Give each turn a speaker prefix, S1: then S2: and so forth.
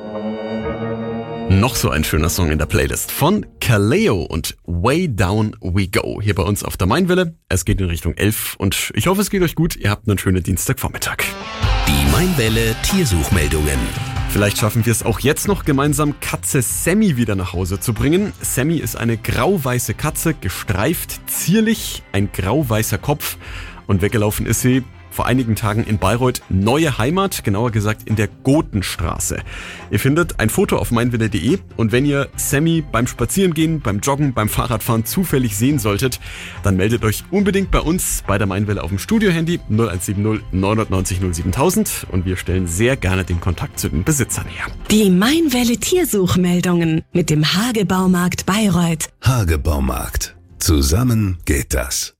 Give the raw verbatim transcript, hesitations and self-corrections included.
S1: Noch so ein schöner Song in der Playlist von Kaleo und Way Down We Go. Hier bei uns auf der Mainwelle. Es geht in Richtung elf und ich hoffe, es geht euch gut. Ihr habt einen schönen Dienstagvormittag.
S2: Die Mainwelle Tiersuchmeldungen.
S1: Vielleicht schaffen wir es auch jetzt noch gemeinsam, Katze Sammy wieder nach Hause zu bringen. Sammy ist eine grau-weiße Katze, gestreift, zierlich, ein grau-weißer Kopf und weggelaufen ist sie vor einigen Tagen in Bayreuth. Neue Heimat, genauer gesagt in der Gotenstraße. Ihr findet ein Foto auf mainwelle punkt de und wenn ihr Sammy beim Spazierengehen, beim Joggen, beim Fahrradfahren zufällig sehen solltet, dann meldet euch unbedingt bei uns bei der Mainwelle auf dem Studiohandy null eins sieben null neun neun null null siebentausend und wir stellen sehr gerne den Kontakt zu den Besitzern her.
S3: Die Mainwelle Tiersuchmeldungen mit dem Hagebaumarkt Bayreuth.
S2: Hagebaumarkt. Zusammen geht das.